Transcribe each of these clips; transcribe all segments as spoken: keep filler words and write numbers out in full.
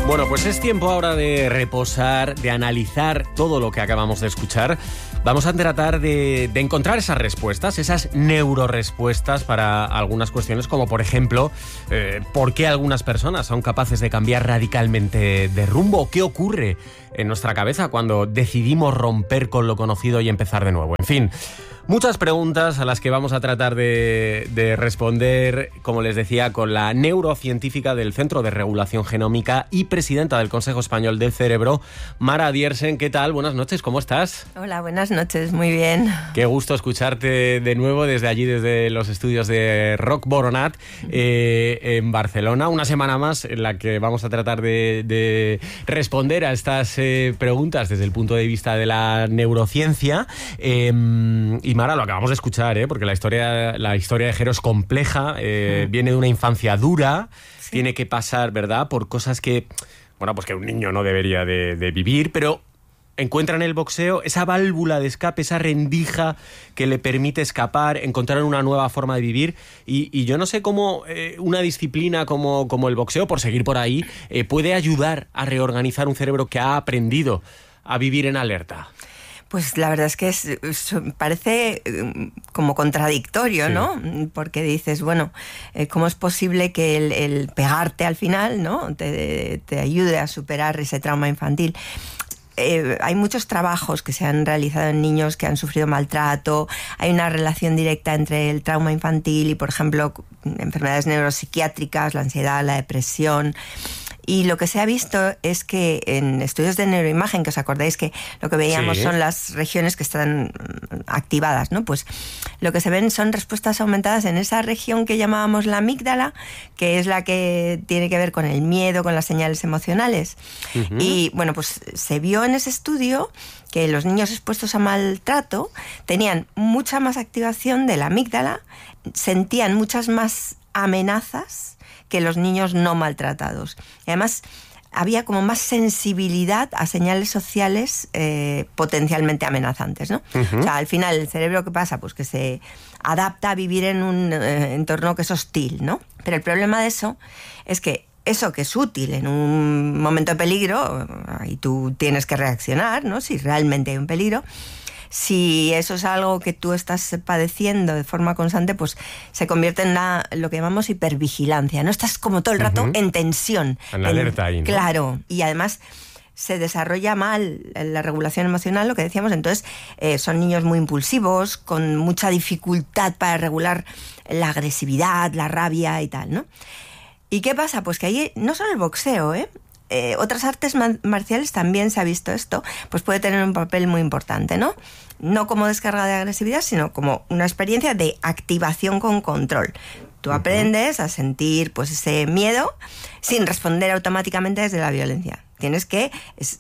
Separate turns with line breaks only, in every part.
Bueno, pues es tiempo ahora de reposar, de analizar todo lo que acabamos de escuchar. Vamos a tratar de, de encontrar esas respuestas, esas neurorespuestas para algunas cuestiones, como por ejemplo, eh, ¿por qué algunas personas son capaces de cambiar radicalmente de rumbo? ¿Qué ocurre en nuestra cabeza cuando decidimos romper con lo conocido y empezar de nuevo? En fin, muchas preguntas a las que vamos a tratar de, de responder, como les decía, con la neurocientífica del Centro de Regulación Genómica y presidenta del Consejo Español del Cerebro, Mara Diersen. ¿Qué tal? Buenas noches, ¿cómo estás?
Hola, buenas noches, muy bien.
Qué gusto escucharte de nuevo desde allí, desde los estudios de Roc Boronat, eh, en Barcelona. Una semana más en la que vamos a tratar de, de responder a estas eh, preguntas desde el punto de vista de la neurociencia. Eh, y Mara, lo acabamos de escuchar, ¿eh? Porque la historia, la historia de Jero es compleja, eh, sí. Viene de una infancia dura, sí. Tiene que pasar, ¿verdad?, por cosas que, bueno, pues que un niño no debería de, de vivir, pero encuentra en el boxeo esa válvula de escape, esa rendija que le permite escapar, encontrar una nueva forma de vivir. Y, y yo no sé cómo eh, una disciplina como, como el boxeo, por seguir por ahí, eh, puede ayudar a reorganizar un cerebro que ha aprendido a vivir en alerta.
Pues la verdad es que es, es, parece como contradictorio, sí. ¿no? Porque dices, bueno, eh, ¿cómo es posible que el, el pegarte al final, ¿no?, te, te ayude a superar ese trauma infantil? Eh, hay muchos trabajos que se han realizado en niños que han sufrido maltrato. Hay una relación directa entre el trauma infantil y, por ejemplo, enfermedades neuropsiquiátricas, la ansiedad, la depresión. Y lo que se ha visto es que en estudios de neuroimagen, que os acordáis que lo que veíamos sí. son las regiones que están activadas, ¿no? Pues lo que se ven son respuestas aumentadas en esa región que llamábamos la amígdala, que es la que tiene que ver con el miedo, con las señales emocionales. Uh-huh. Y bueno, pues se vio en ese estudio que los niños expuestos a maltrato tenían mucha más activación de la amígdala, sentían muchas más amenazas que los niños no maltratados. Y además había como más sensibilidad a señales sociales eh, potencialmente amenazantes, ¿no? Uh-huh. O sea, al final, ¿el cerebro qué pasa? Pues que se adapta a vivir en un eh, entorno que es hostil, ¿no? Pero el problema de eso es que eso que es útil en un momento de peligro, y tú tienes que reaccionar, ¿no?, si realmente hay un peligro. Si eso es algo que tú estás padeciendo de forma constante, pues se convierte en la, lo que llamamos hipervigilancia, ¿no? Estás como todo el rato uh-huh. en tensión.
En la alerta ahí, ¿no?
Claro, y además se desarrolla mal la regulación emocional, lo que decíamos. Entonces eh, son niños muy impulsivos, con mucha dificultad para regular la agresividad, la rabia y tal, ¿no? ¿Y qué pasa? Pues que ahí no solo el boxeo, ¿eh? Eh, otras artes marciales también se ha visto esto, pues puede tener un papel muy importante, ¿no? No como descarga de agresividad, sino como una experiencia de activación con control. Tú aprendes a sentir pues ese miedo sin responder automáticamente desde la violencia. Tienes que es,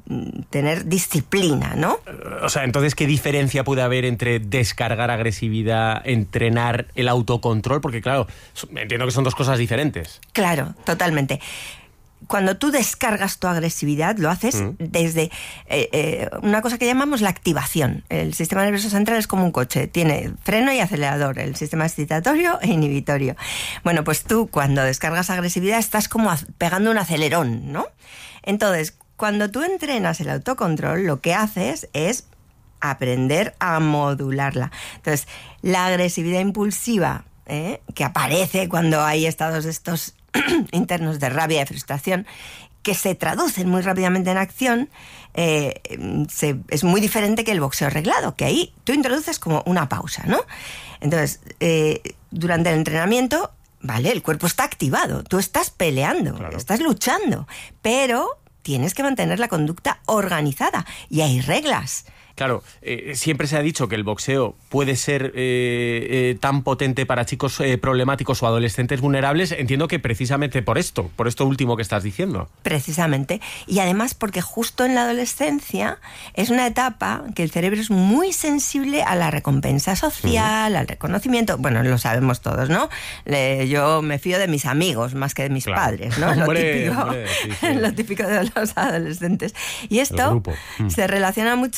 tener disciplina, ¿no?
O sea, entonces, ¿qué diferencia puede haber entre descargar agresividad, entrenar el autocontrol? Porque, claro, entiendo que son dos cosas diferentes.
Claro, totalmente. Cuando tú descargas tu agresividad, lo haces mm. desde eh, eh, una cosa que llamamos la activación. El sistema nervioso central es como un coche, tiene freno y acelerador, el sistema excitatorio e inhibitorio. Bueno, pues tú cuando descargas agresividad estás como pegando un acelerón, ¿no? Entonces, cuando tú entrenas el autocontrol, lo que haces es aprender a modularla. Entonces, la agresividad impulsiva, ¿eh?, que aparece cuando hay estados estos internos de rabia y frustración, que se traducen muy rápidamente en acción, eh, se, es muy diferente que el boxeo reglado, que ahí tú introduces como una pausa, ¿no? Entonces, eh, durante el entrenamiento, vale, el cuerpo está activado, tú estás peleando, claro. estás luchando, pero tienes que mantener la conducta organizada y hay reglas.
Claro, eh, siempre se ha dicho que el boxeo puede ser eh, eh, tan potente para chicos eh, problemáticos o adolescentes vulnerables. Entiendo que precisamente por esto, por esto último que estás diciendo.
Precisamente. Y además porque justo en la adolescencia es una etapa que el cerebro es muy sensible a la recompensa social, uh-huh. al reconocimiento. Bueno, lo sabemos todos, ¿no? Le, yo me fío de mis amigos más que de mis claro. padres, ¿no? Lo, hombre, típico, hombre, sí, sí. lo típico de los adolescentes. Y esto uh-huh. se relaciona mucho... Lo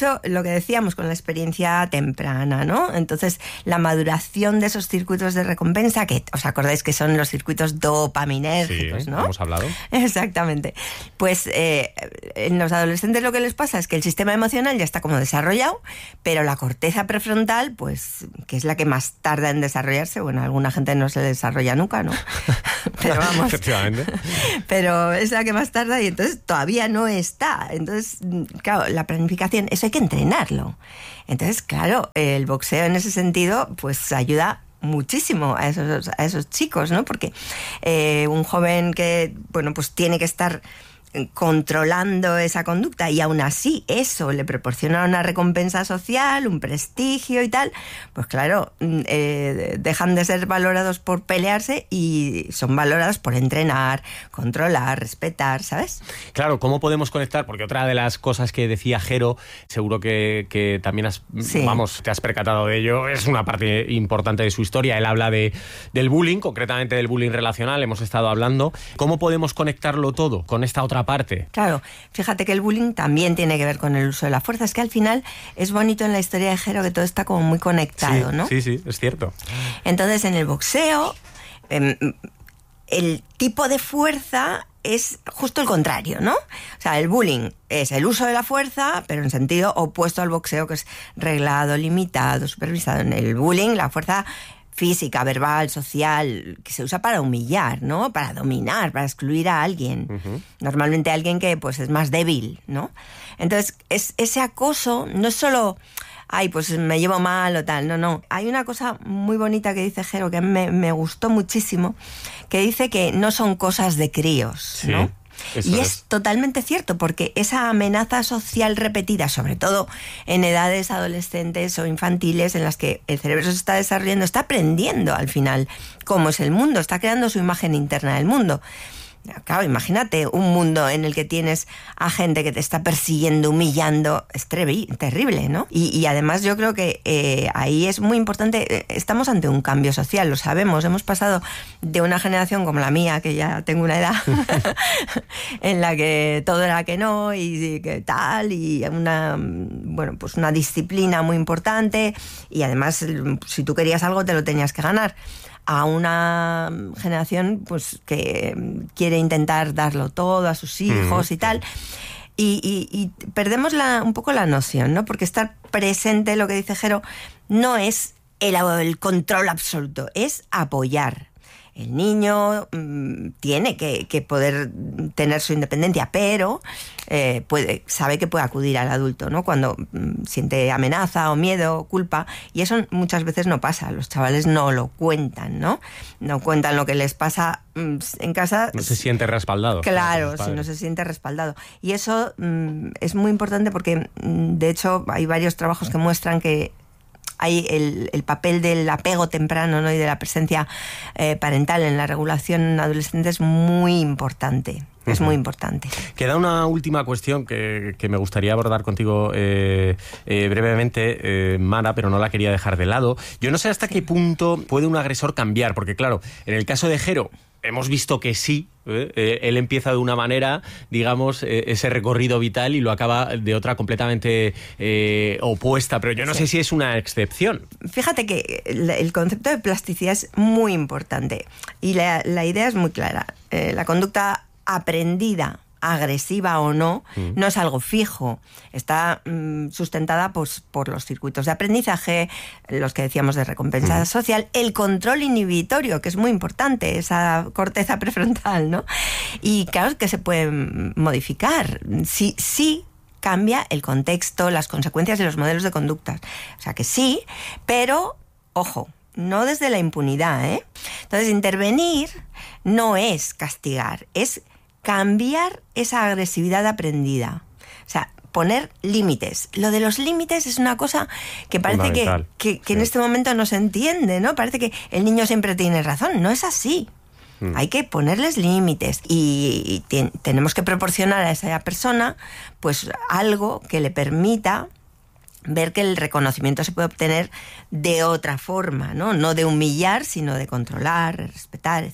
lo que decíamos, con la experiencia temprana, ¿no? Entonces, la maduración de esos circuitos de recompensa, que os acordáis que son los circuitos dopaminérgicos,
sí,
¿no?
Hemos hablado.
Exactamente. Pues eh, en los adolescentes lo que les pasa es que el sistema emocional ya está como desarrollado, pero la corteza prefrontal, pues, que es la que más tarda en desarrollarse, bueno, a alguna gente no se desarrolla nunca, ¿no? Pero vamos.
Efectivamente.
Pero es la que más tarda y entonces todavía no está. Entonces, claro, la planificación, eso hay que entrenarlo. Entonces, claro, el boxeo en ese sentido, pues ayuda muchísimo a esos, a esos chicos, ¿no? Porque eh, un joven que, bueno, pues tiene que estar controlando esa conducta y aún así eso le proporciona una recompensa social, un prestigio y tal, pues claro, eh, dejan de ser valorados por pelearse y son valorados por entrenar, controlar, respetar, ¿sabes?
Claro, ¿cómo podemos conectar? Porque otra de las cosas que decía Jero, seguro que, que también has, sí. vamos, te has percatado de ello, es una parte importante de su historia. Él habla de, del bullying, concretamente del bullying relacional, hemos estado hablando. ¿Cómo podemos conectarlo todo con esta otra parte?
Claro, fíjate que el bullying también tiene que ver con el uso de la fuerza. Es que al final es bonito en la historia de Jero que todo está como muy conectado,
sí,
¿no?
Sí, sí, es cierto.
Entonces, en el boxeo, eh, el tipo de fuerza es justo el contrario, ¿no? O sea, el bullying es el uso de la fuerza, pero en sentido opuesto al boxeo, que es reglado, limitado, supervisado. En el bullying, la fuerza física, verbal, social, que se usa para humillar, ¿no? Para dominar, para excluir a alguien. Uh-huh. Normalmente alguien que pues es más débil, ¿no? Entonces, es, ese acoso no es solo, ay, pues me llevo mal o tal, no, no. Hay una cosa muy bonita que dice Jero, que me, me gustó muchísimo, que dice que no son cosas de críos, sí. ¿no? Eso y es. es totalmente cierto, porque esa amenaza social repetida, sobre todo en edades adolescentes o infantiles en las que el cerebro se está desarrollando, está aprendiendo al final cómo es el mundo, está creando su imagen interna del mundo. Claro, imagínate un mundo en el que tienes a gente que te está persiguiendo, humillando, es trevi- terrible, ¿no? Y, y además yo creo que eh, ahí es muy importante, estamos ante un cambio social, lo sabemos, hemos pasado de una generación como la mía, que ya tengo una edad, en la que todo era que no y que tal, y una, bueno, pues una disciplina muy importante, y además si tú querías algo te lo tenías que ganar, a una generación pues que quiere intentar darlo todo a sus hijos mm, y tal. Y, y, y perdemos la, un poco la noción, ¿no? Porque estar presente, lo que dice Jero, no es el, el control absoluto, es apoyar. El niño mmm, tiene que, que poder tener su independencia, pero eh, puede, sabe que puede acudir al adulto, ¿no? Cuando mmm, siente amenaza o miedo o culpa, y eso muchas veces no pasa. Los chavales no lo cuentan, ¿no? No cuentan lo que les pasa mmm, en casa.
No se siente respaldado.
Claro, si no se siente respaldado. Y eso mmm, es muy importante porque, mmm, de hecho, hay varios trabajos que muestran que hay el, el papel del apego temprano, ¿no? Y de la presencia eh, parental en la regulación en adolescentes es muy importante. Es muy importante.
Queda una última cuestión que, que me gustaría abordar contigo eh, eh, brevemente, eh, Mara, pero no la quería dejar de lado. Yo no sé hasta qué punto puede un agresor cambiar, porque claro, en el caso de Jero, hemos visto que sí, ¿eh? Él empieza de una manera, digamos, eh, ese recorrido vital y lo acaba de otra completamente eh, opuesta, pero yo no sí. sé si es una excepción.
Fíjate que el concepto de plasticidad es muy importante y la, la idea es muy clara. Eh, la conducta aprendida, agresiva o no, mm. no es algo fijo. Está mmm, sustentada pues, por los circuitos de aprendizaje, los que decíamos de recompensa mm. social, el control inhibitorio, que es muy importante, esa corteza prefrontal, ¿no? Y claro que se puede modificar. Sí, sí cambia el contexto, las consecuencias y los modelos de conductas. O sea que sí, pero, ojo, no desde la impunidad, ¿eh? Entonces, intervenir no es castigar, es cambiar esa agresividad aprendida. O sea, poner límites. Lo de los límites es una cosa que parece que, que, que sí. en este momento no se entiende, ¿no? Parece que el niño siempre tiene razón. No es así. Mm. Hay que ponerles límites y, y te, tenemos que proporcionar a esa persona pues algo que le permita ver que el reconocimiento se puede obtener de otra forma, ¿no? No de humillar, sino de controlar, respetar, etcétera.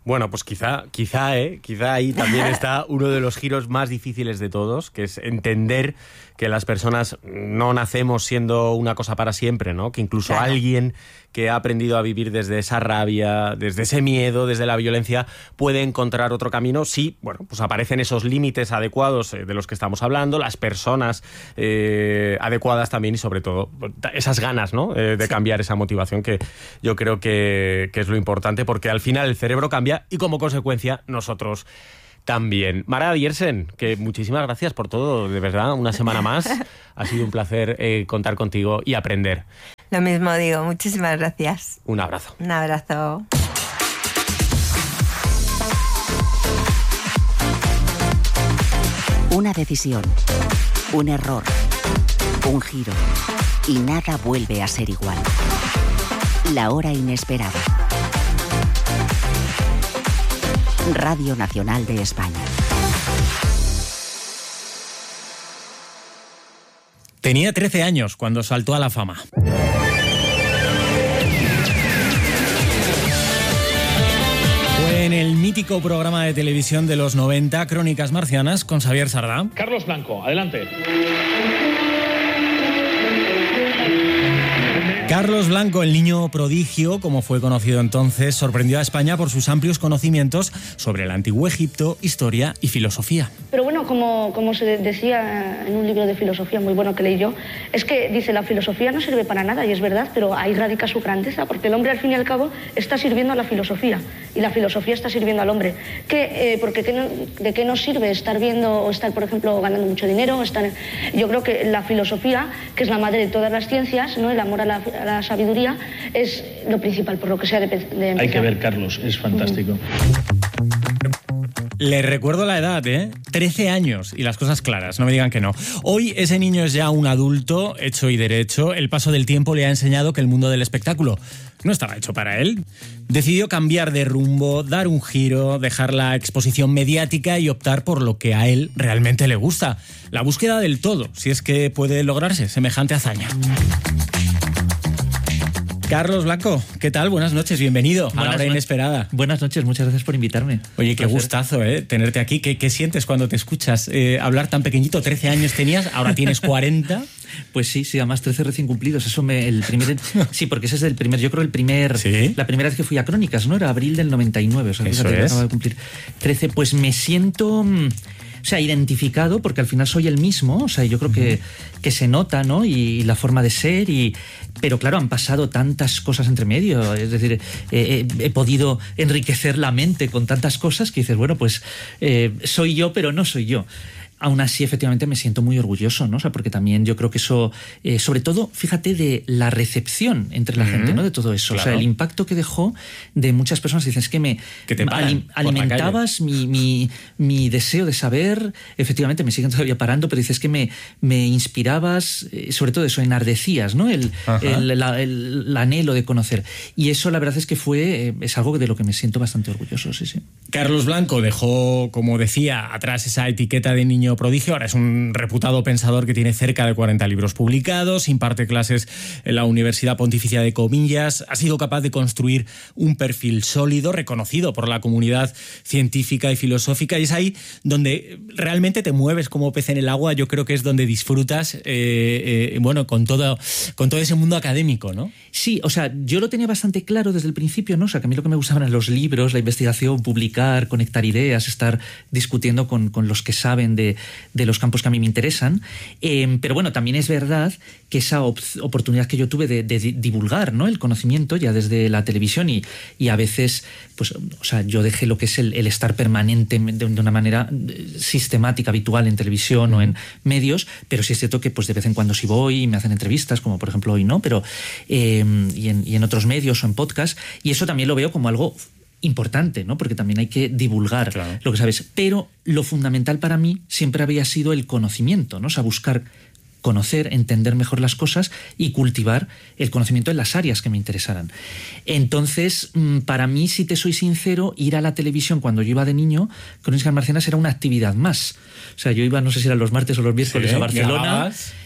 Bueno, pues quizá, quizá, ¿eh? Quizá ahí también está uno de los giros más difíciles de todos, que es entender que las personas no nacemos siendo una cosa para siempre, ¿no? Que incluso claro. alguien que ha aprendido a vivir desde esa rabia, desde ese miedo, desde la violencia, puede encontrar otro camino si, bueno, pues aparecen esos límites adecuados de los que estamos hablando, las personas eh, adecuadas también y sobre todo esas ganas, ¿no? Eh, de sí. cambiar, esa motivación que yo creo que, que es lo importante, porque al final el cerebro cambia y como consecuencia nosotros también. Mara Diersen, que muchísimas gracias por todo, de verdad, una semana más. Ha sido un placer eh, contar contigo y aprender.
Lo mismo digo, muchísimas gracias.
Un abrazo.
Un abrazo.
Una decisión, un error, un giro y nada vuelve a ser igual. La hora inesperada. Radio Nacional de España.
Tenía trece años cuando saltó a la fama. Fue en el mítico programa de televisión de los noventa, Crónicas Marcianas, con Xavier Sardá.
Carlos Blanco, adelante.
Carlos Blanco, el niño prodigio, como fue conocido entonces, sorprendió a España por sus amplios conocimientos sobre el antiguo Egipto, historia y filosofía.
Pero bueno, como, como se decía en un libro de filosofía muy bueno que leí yo, es que dice, la filosofía no sirve para nada, y es verdad, pero ahí radica su grandeza, porque el hombre al fin y al cabo está sirviendo a la filosofía, y la filosofía está sirviendo al hombre. ¿Qué, eh, porque qué no, ¿de qué nos sirve estar viendo o estar, por ejemplo, ganando mucho dinero? Estar, yo creo que la filosofía, que es la madre de todas las ciencias, ¿no? El amor a la la sabiduría es lo principal, por lo que sea de, de empezar.
Hay que ver, Carlos, es fantástico.
Uh-huh. Le recuerdo la edad, ¿eh? trece años y las cosas claras, no me digan que no. Hoy ese niño es ya un adulto, hecho y derecho. El paso del tiempo le ha enseñado que el mundo del espectáculo no estaba hecho para él. Decidió cambiar de rumbo, dar un giro, dejar la exposición mediática y optar por lo que a él realmente le gusta. La búsqueda del todo, si es que puede lograrse semejante hazaña. Carlos Blanco, ¿qué tal? Buenas noches, bienvenido a La Hora Inesperada.
Buenas noches, muchas gracias por invitarme.
Oye, qué gustazo, ¿eh? Tenerte aquí. ¿Qué, qué sientes cuando te escuchas eh, hablar tan pequeñito? trece años tenías, ahora tienes cuarenta.
Pues sí, sí, además trece recién cumplidos. Eso me, el primer, sí, porque ese es el primer, yo creo el primer, ¿sí? La primera vez que fui a Crónicas, ¿no? Era abril del noventa y nueve, o sea,
eso
fíjate,
es.
Acabo de cumplir trece, pues me siento... O sea, identificado, porque al final soy el mismo, o sea, yo creo que, que se nota, ¿no? Y, y la forma de ser, y pero claro, han pasado tantas cosas entre medio, es decir, eh, he podido enriquecer la mente con tantas cosas que dices, bueno, pues eh, soy yo, pero no soy yo. Aún así, efectivamente, me siento muy orgulloso, ¿no? O sea, porque también yo creo que eso, eh, sobre todo, fíjate, de la recepción entre la uh-huh. gente, ¿no? De todo eso. Claro. O sea, el impacto que dejó de muchas personas. Dicen, es que me
que te
alim- alimentabas mi, mi, mi deseo de saber. Efectivamente, me siguen todavía parando, pero dices que me, me inspirabas, eh, sobre todo eso, enardecías, ¿no? El, el, la, el, el anhelo de conocer. Y eso, la verdad es que fue, eh, es algo de lo que me siento bastante orgulloso, sí, sí.
Carlos Blanco dejó, como decía, atrás esa etiqueta de niño prodigio. Ahora es un reputado pensador que tiene cerca de cuarenta libros publicados, imparte clases en la Universidad Pontificia de Comillas, ha sido capaz de construir un perfil sólido, reconocido por la comunidad científica y filosófica, y es ahí donde realmente te mueves como pez en el agua. Yo creo que es donde disfrutas, eh, eh, bueno, con todo, con todo ese mundo académico, ¿no?
Sí, o sea, yo lo tenía bastante claro desde el principio, ¿no? O sea, que a mí lo que me gustaban eran los libros, la investigación, publicar, conectar ideas, estar discutiendo con, con los que saben de, de los campos que a mí me interesan. Eh, pero bueno, también es verdad que esa op- oportunidad que yo tuve de, de divulgar, ¿no? El conocimiento ya desde la televisión y, y a veces, pues, o sea, yo dejé lo que es el, el estar permanente de, de una manera sistemática, habitual en televisión o en medios, pero sí es cierto que pues de vez en cuando sí voy y me hacen entrevistas, como por ejemplo hoy, ¿no? Pero, eh, y, en, y en otros medios o en podcast, y eso también lo veo como algo importante, ¿no? Porque también hay que divulgar, claro, lo que sabes. Pero lo fundamental para mí siempre había sido el conocimiento, ¿no? O sea, buscar conocer, entender mejor las cosas y cultivar el conocimiento en las áreas que me interesaran. Entonces, para mí, si te soy sincero, ir a la televisión cuando yo iba de niño, Crónicas Marcianas era una actividad más. O sea, yo iba, no sé si eran los martes o los miércoles, sí, a Barcelona.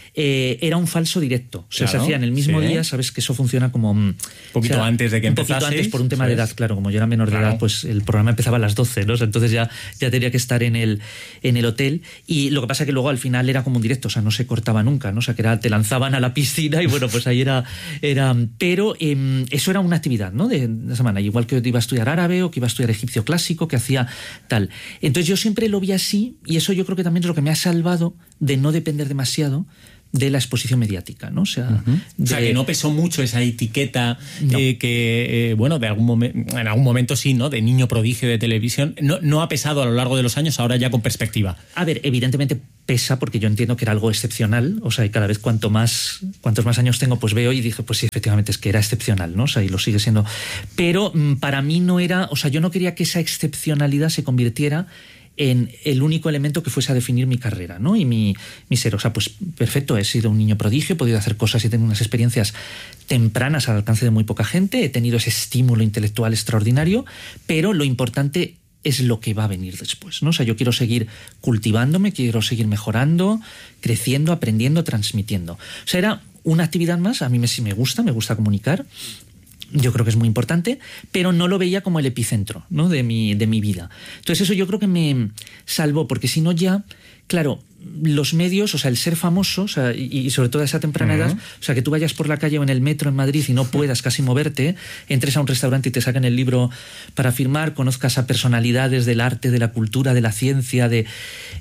eh, era un falso directo. O sea,
Claro,
se hacía en el mismo
sí.
día, sabes que eso funciona como... Un
poquito antes de que
Un poquito
empezaseis,
antes por un tema de
¿sabes?
edad, claro. Como yo era menor de
Claro.
edad, pues el programa empezaba a las doce, ¿no? O sea, entonces ya, ya tenía que estar en el, en el hotel. Y lo que pasa que luego al final era como un directo, o sea, no se cortaba nunca, ¿no? O sea, que era, te lanzaban a la piscina y bueno, pues ahí era... era pero eh, eso era una actividad, ¿no? De la semana. Igual que iba a estudiar árabe o que iba a estudiar egipcio clásico, que hacía tal. Entonces yo siempre lo vi así y eso yo creo que también es lo que me ha salvado de no depender demasiado de la exposición mediática, ¿no? O sea,
Uh-huh.
de...
o sea, que no pesó mucho esa etiqueta
No.
eh, que, eh, bueno, de algún momen- en algún momento sí, ¿no? De niño prodigio de televisión. No, no ha pesado a lo largo de los años, ahora ya con perspectiva.
A ver, evidentemente pesa porque yo entiendo que era algo excepcional, o sea, y cada vez cuanto más, cuantos más años tengo, pues veo y dije, pues sí, efectivamente es que era excepcional, ¿no? O sea, y lo sigue siendo. Pero mm, para mí no era, o sea, yo no quería que esa excepcionalidad se convirtiera en el único elemento que fuese a definir mi carrera, ¿no? Y mi, mi ser. O sea, pues perfecto, he sido un niño prodigio, he podido hacer cosas y tener unas experiencias tempranas al alcance de muy poca gente, he tenido ese estímulo intelectual extraordinario, pero lo importante es lo que va a venir después, ¿no? O sea, yo quiero seguir cultivándome, quiero seguir mejorando, creciendo, aprendiendo, transmitiendo. O sea, era una actividad más, a mí me, sí me gusta, me gusta comunicar. Yo creo que es muy importante, pero no lo veía como el epicentro, ¿no? de, mi, de mi vida. Entonces eso yo creo que me salvó, porque si no ya, claro, los medios, o sea, el ser famoso, o sea, y, y sobre todo a esa temprana
Uh-huh.
edad, o sea, que tú vayas por la calle o en el metro en Madrid y no puedas casi moverte, entres a un restaurante y te sacan el libro para firmar, conozcas a personalidades del arte, de la cultura, de la ciencia, de...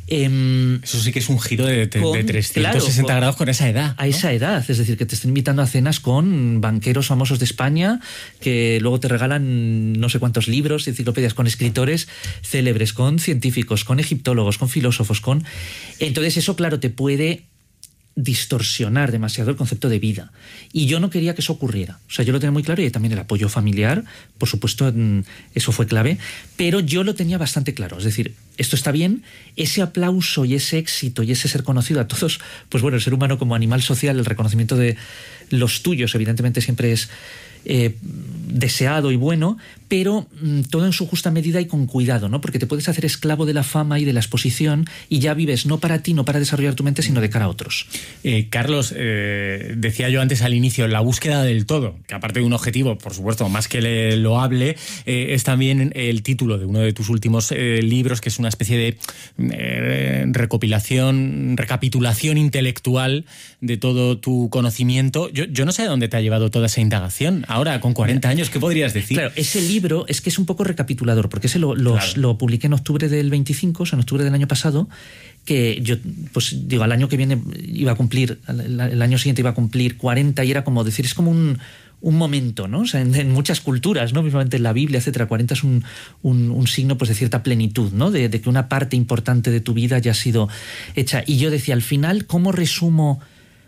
Eh,
Eso sí que es un giro de, de,
Con-
de trescientos sesenta
claro, con-
grados con esa edad,
a
¿no?
esa edad, es decir, que te estén invitando a cenas con banqueros famosos de España, que luego te regalan no sé cuántos libros, enciclopedias, con escritores célebres, con científicos, con egiptólogos, con filósofos, con... Entonces eso, claro, te puede distorsionar demasiado el concepto de vida. Y yo no quería que eso ocurriera. O sea, yo lo tenía muy claro y también el apoyo familiar, por supuesto, mm, eso fue clave, pero yo lo tenía bastante claro. Es decir, esto está bien, ese aplauso y ese éxito y ese ser conocido a todos, pues bueno, el ser humano como animal social, el reconocimiento de los tuyos, evidentemente siempre es eh, deseado y bueno, pero mm, todo en su justa medida y con cuidado, ¿no? Porque te puedes hacer esclavo de la fama y de la exposición y ya vives no para ti, no para desarrollar tu mente, sino de cara a otros.
Eh, Carlos, eh, decía yo antes al inicio, la búsqueda del todo, que aparte de un objetivo, por supuesto, más que le, loable, eh, es también el título de uno de tus últimos eh, libros, que es una especie de eh, recopilación, recapitulación intelectual de todo tu conocimiento. Yo, yo no sé a dónde te ha llevado toda esa indagación. Ahora, con cuarenta años, ¿qué podrías decir?
Claro, ese libro es que es un poco recapitulador, porque ese lo, los,
Claro.
lo publiqué en octubre del veinticinco, o sea, en octubre del año pasado, que yo, pues digo, al año que viene iba a cumplir, el, el año siguiente iba a cumplir cuarenta y era como decir, es como un, un momento, ¿no? O sea, en, en muchas culturas, ¿no? Mismamente en la Biblia, etcétera, cuarenta es un, un, un signo pues de cierta plenitud, ¿no? De, de que una parte importante de tu vida ya ha sido hecha. Y yo decía, al final, ¿cómo resumo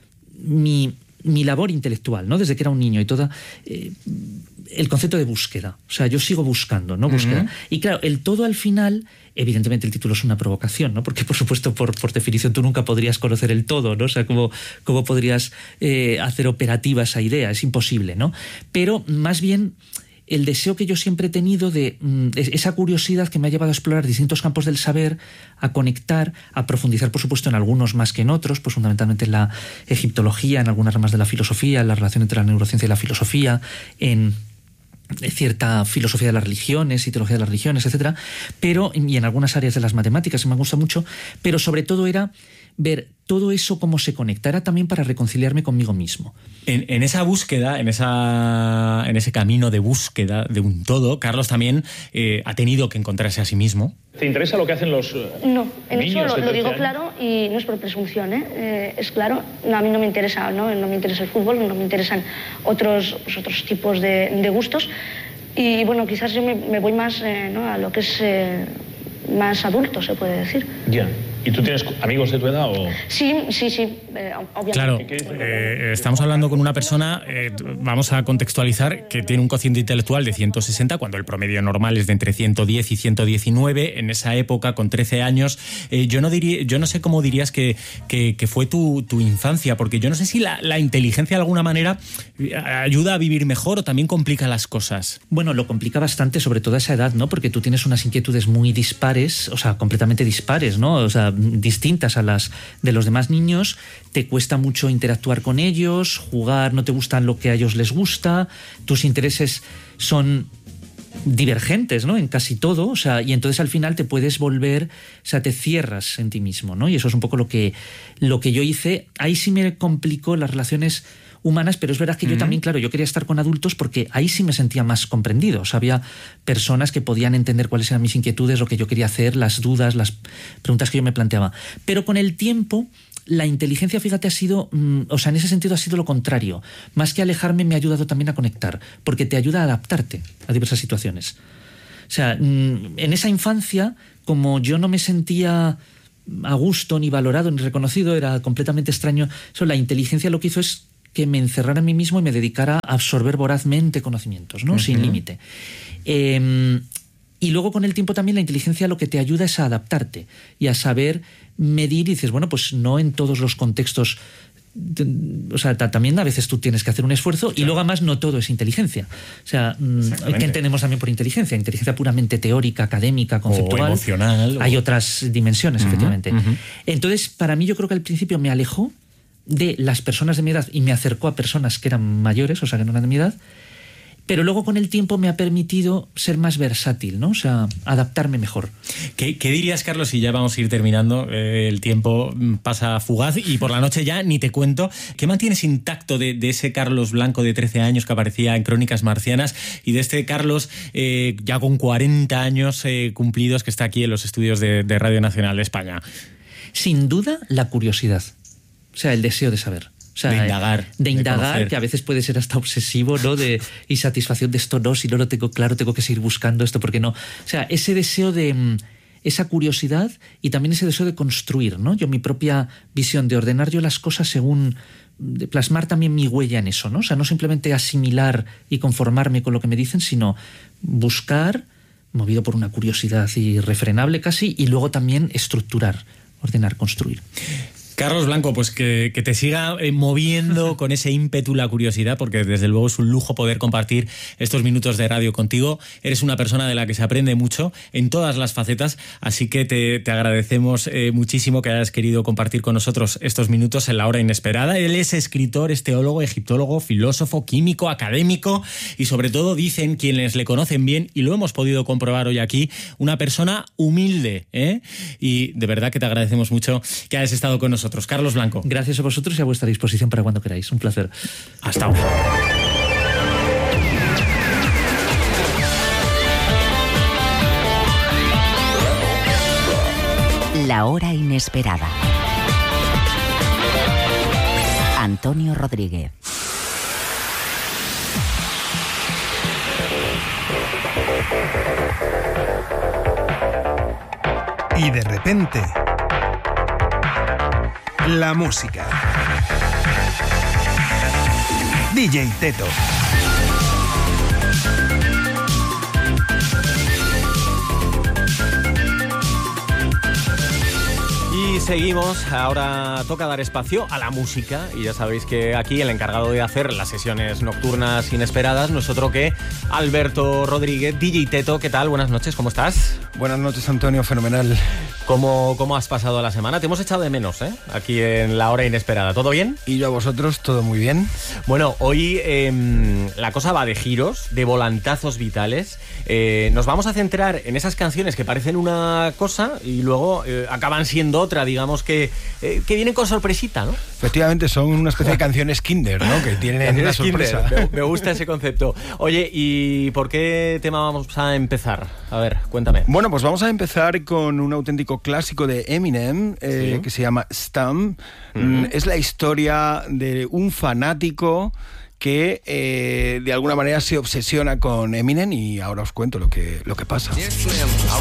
mi... mi labor intelectual, ¿no? Desde que era un niño y toda... Eh, el concepto de búsqueda. O sea, yo sigo buscando, ¿no? Búsqueda. Uh-huh. Y claro, el todo al final, evidentemente el título es una provocación, ¿no? Porque, por supuesto, por, por definición, tú nunca podrías conocer el todo, ¿no? O sea, ¿cómo, cómo podrías eh, hacer operativa esa idea? Es imposible, ¿no? Pero, más bien... el deseo que yo siempre he tenido de, de esa curiosidad que me ha llevado a explorar distintos campos del saber, a conectar, a profundizar, por supuesto, en algunos más que en otros, pues fundamentalmente en la egiptología, en algunas ramas de la filosofía, en la relación entre la neurociencia y la filosofía, en cierta filosofía de las religiones y teología de las religiones, etcétera, pero, y en algunas áreas de las matemáticas que me gusta mucho, pero sobre todo era ver todo eso cómo se conectara también para reconciliarme conmigo mismo.
En, en esa búsqueda, en, esa, en ese camino de búsqueda de un todo, Carlos también eh, ha tenido que encontrarse a sí mismo.
¿Te interesa lo que hacen los
No, en
niños
eso
de
lo, lo digo
trece años?
claro y no es por presunción, ¿eh? Eh, es claro, no, a mí no me interesa, ¿no? No me interesa el fútbol, no me interesan otros, pues, otros tipos de, de gustos y bueno, quizás yo me, me voy más eh, ¿no? a lo que es eh, más adulto, se puede decir.
Ya. ¿Y tú tienes amigos de tu edad o...?
Sí, sí, sí, eh, obviamente.
Claro, eh, estamos hablando con una persona, eh, vamos a contextualizar, que tiene un cociente intelectual de ciento sesenta, cuando el promedio normal es de entre ciento diez y ciento diecinueve. En esa época, con trece años, eh, yo no diría, yo no sé cómo dirías que, que, que fue tu, tu infancia, porque yo no sé si la, la inteligencia de alguna manera ayuda a vivir mejor o también complica las cosas.
Bueno, lo complica bastante, sobre todo a esa edad, ¿no? Porque tú tienes unas inquietudes muy dispares, o sea, completamente dispares, ¿no? O sea, sea, distintas a las de los demás niños, te cuesta mucho interactuar con ellos, jugar, no te gusta lo que a ellos les gusta, tus intereses son divergentes, ¿no? En casi todo, o sea, y entonces al final te puedes volver, o sea, te cierras en ti mismo, ¿no? Y eso es un poco lo que, lo que yo hice. Ahí sí me complicó las relaciones humanas, pero es verdad que yo uh-huh. también, claro, yo quería estar con adultos porque ahí sí me sentía más comprendido. O sea, había personas que podían entender cuáles eran mis inquietudes, lo que yo quería hacer, las dudas, las preguntas que yo me planteaba. Pero con el tiempo, la inteligencia, fíjate, ha sido, mm, o sea, en ese sentido ha sido lo contrario. Más que alejarme, me ha ayudado también a conectar, porque te ayuda a adaptarte a diversas situaciones. O sea, mm, en esa infancia, como yo no me sentía a gusto, ni valorado, ni reconocido, era completamente extraño, eso, la inteligencia lo que hizo es que me encerrara en mí mismo y me dedicara a absorber vorazmente conocimientos, ¿no? Uh-huh. Sin límite. Eh, y luego con el tiempo también la inteligencia lo que te ayuda es a adaptarte y a saber medir, y dices, bueno, pues no en todos los contextos, o sea, también a veces tú tienes que hacer un esfuerzo, claro. Y luego además no todo es inteligencia. O sea, ¿qué entendemos también por inteligencia? Inteligencia puramente teórica, académica, conceptual.
O emocional.
Hay
o...
otras dimensiones, uh-huh, efectivamente.
Uh-huh.
Entonces, para mí yo creo que al principio me alejó de las personas de mi edad y me acercó a personas que eran mayores, o sea, que no eran de mi edad, pero luego con el tiempo me ha permitido ser más versátil, ¿no? O sea, adaptarme mejor.
¿Qué, qué dirías, Carlos? Y ya vamos a ir terminando, eh, el tiempo pasa fugaz y por la noche ya ni te cuento. ¿Qué mantienes intacto de, de ese Carlos Blanco de trece años que aparecía en Crónicas Marcianas y de este Carlos eh, ya con cuarenta años eh, cumplidos que está aquí en los estudios de, de Radio Nacional de España?
Sin duda, la curiosidad. O sea, el deseo de saber. O sea,
de indagar.
De indagar,
de
que a veces puede ser hasta obsesivo, ¿no? De, y satisfacción de esto no, si no lo tengo claro, tengo que seguir buscando esto, porque no. O sea, ese deseo de... esa curiosidad y también ese deseo de construir, ¿no? Yo mi propia visión, de ordenar yo las cosas según... de plasmar también mi huella en eso, ¿no? O sea, no simplemente asimilar y conformarme con lo que me dicen, sino buscar, movido por una curiosidad irrefrenable casi, y luego también estructurar, ordenar, construir.
Carlos Blanco, pues que, que te siga moviendo con ese ímpetu la curiosidad, porque desde luego es un lujo poder compartir estos minutos de radio contigo. Eres una persona de la que se aprende mucho en todas las facetas, así que te, te agradecemos eh, muchísimo que hayas querido compartir con nosotros estos minutos en La Hora Inesperada. Él es escritor, es teólogo, egiptólogo, filósofo, químico, académico y sobre todo, dicen quienes le conocen bien, y lo hemos podido comprobar hoy aquí, una persona humilde, ¿eh? Y de verdad que te agradecemos mucho que hayas estado con nosotros. Carlos Blanco.
Gracias a vosotros y a vuestra disposición para cuando queráis. Un placer.
Hasta ahora.
La Hora Inesperada. Antonio Rodríguez.
Y de repente... la música. D J Teto.
Y seguimos, ahora toca dar espacio a la música y ya sabéis que aquí el encargado de hacer las sesiones nocturnas inesperadas no es otro que Alberto Rodríguez, D J Teto. ¿Qué tal? Buenas noches, ¿cómo estás?
Buenas noches, Antonio, fenomenal.
¿Cómo, cómo has pasado la semana? Te hemos echado de menos, ¿eh? Aquí en La Hora Inesperada. ¿Todo bien?
Y yo a vosotros, todo muy bien.
Bueno, hoy eh, la cosa va de giros, de volantazos vitales. Eh, nos vamos a centrar en esas canciones que parecen una cosa y luego eh, acaban siendo otra, digamos que, eh, que vienen con sorpresita, ¿no?
Efectivamente, son una especie de canciones Kinder, ¿no? Que tienen una sorpresa.
Me, me gusta ese concepto. Oye, ¿y por qué tema vamos a empezar? A ver, cuéntame.
Bueno, pues vamos a empezar con un auténtico clásico de Eminem, eh, ¿sí? Que se llama Stump. Uh-huh. Es la historia de un fanático que eh, de alguna manera se obsesiona con Eminem y ahora os cuento lo que, lo que pasa.